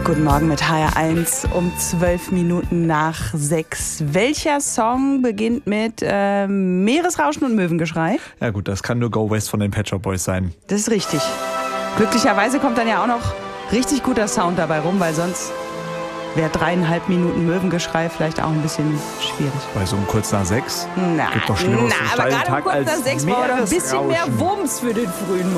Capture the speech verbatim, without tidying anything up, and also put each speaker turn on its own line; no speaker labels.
Guten Morgen mit H R eins um zwölf Minuten nach sechs. Welcher Song beginnt mit äh, Meeresrauschen und Möwengeschrei?
Ja gut, das kann nur Go West von den Pet Shop Boys sein.
Das ist richtig. Glücklicherweise kommt dann ja auch noch richtig guter Sound dabei rum, weil sonst wäre dreieinhalb Minuten Möwengeschrei vielleicht auch ein bisschen schwierig.
Bei so um kurz nach sechs
Na,
gibt doch Schlimmeres
na,
einen
aber
steilen
gerade um
Tag
kurz
als
nach sechs braucht er ein bisschen mehr
Meeresrauschen.
Wumms für den frühen Morgen.